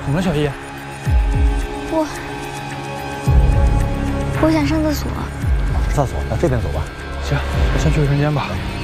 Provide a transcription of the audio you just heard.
怎么了，小易？ 我想上厕所。 厕所，那这边走吧。 行，我先去卫生间吧。